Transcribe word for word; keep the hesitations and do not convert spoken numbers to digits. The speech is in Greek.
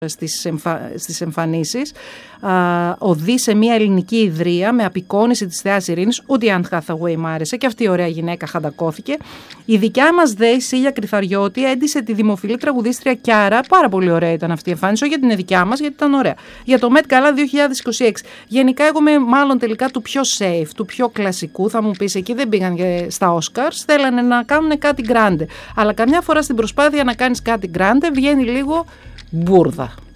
στις, εμφα... στις εμφανίσεις, α, οδεί σε μια ελληνική ιδρύα με απεικόνιση της θεάς Ειρήνης. Ούτε η Anne Hathaway μ' άρεσε και αυτή η ωραία γυναίκα χαντακώθηκε. Η δικιά μας δε, η Σίλια Κρυθαριώτη, έντυσε τη δημοφιλή τραγουδίστρια Κιάρα. Πάρα πολύ ωραία ήταν αυτή η εμφάνιση, όχι γιατί είναι δικιά μας, γιατί ήταν ωραία. Για το Met Gala δύο χιλιάδες είκοσι έξι. Γενικά, εγώ είμαι μάλλον τελικά του πιο safe, του πιο κλασικού. Θα μου πεις, εκεί δεν πήγαν στα Oscars, θέλανε να κάνουν κάτι grande. Αλλά καμιά φορά στην προσπάθεια να κάνεις κάτι grande βγαίνει λίγο μπούρδα.